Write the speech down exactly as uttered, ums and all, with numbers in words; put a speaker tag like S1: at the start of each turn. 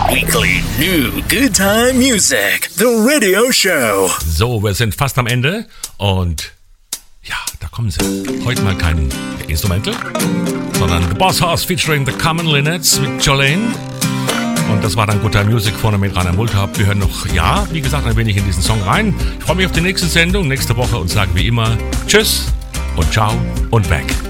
S1: Weekly New Good Time Music, the radio show.
S2: So, wir sind fast am Ende und ja, da kommen sie. Heute mal kein Instrumental, sondern The Boss Hoss featuring The Common Linnets mit Jolene. Und das war dann Good Time Music vorne mit Rainer Multhaupt. Wir hören noch, ja, wie gesagt, ein wenig in diesen Song rein. Ich freue mich auf die nächste Sendung nächste Woche und sage wie immer Tschüss und Ciao und weg.